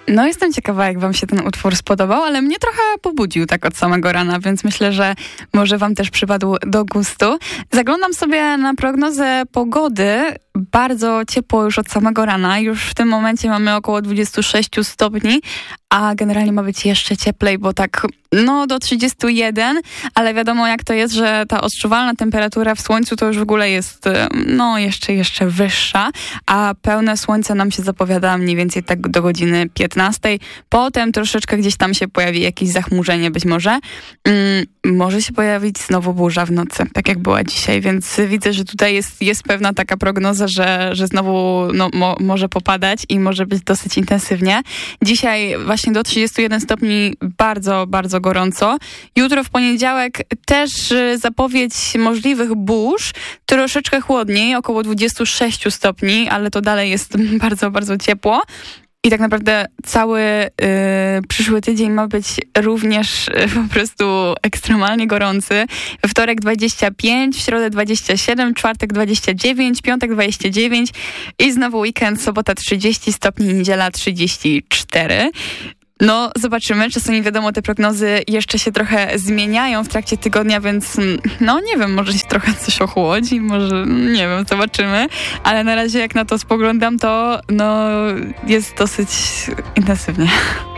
No jestem ciekawa, jak wam się ten utwór spodobał, ale mnie trochę pobudził tak od samego rana, więc myślę, że może wam też przypadł do gustu. Zaglądam sobie na prognozę pogody. Bardzo ciepło już od samego rana. Już w tym momencie mamy około 26 stopni, a generalnie ma być jeszcze cieplej, bo tak do 31, ale wiadomo jak to jest, że ta odczuwalna temperatura w słońcu to już w ogóle jest jeszcze wyższa, a pełne słońce nam się zapowiada mniej więcej tak do godziny 15. Potem troszeczkę gdzieś tam się pojawi jakieś zachmurzenie być może. Może się pojawić znowu burza w nocy, tak jak była dzisiaj, więc widzę, że tutaj jest pewna taka prognoza, że znowu może popadać i może być dosyć intensywnie. Dzisiaj właśnie do 31 stopni bardzo, bardzo gorąco. Jutro w poniedziałek też zapowiedź możliwych burz, troszeczkę chłodniej, około 26 stopni, ale to dalej jest bardzo, bardzo ciepło. I tak naprawdę cały przyszły tydzień ma być również po prostu ekstremalnie gorący. We wtorek 25, w środę 27, czwartek 29, piątek 29 i znowu weekend, sobota 30 stopni, niedziela 34. Zobaczymy. Czasami wiadomo, te prognozy jeszcze się trochę zmieniają w trakcie tygodnia, więc nie wiem, może się trochę coś ochłodzi, może, nie wiem, zobaczymy. Ale na razie jak na to spoglądam, to jest dosyć intensywnie.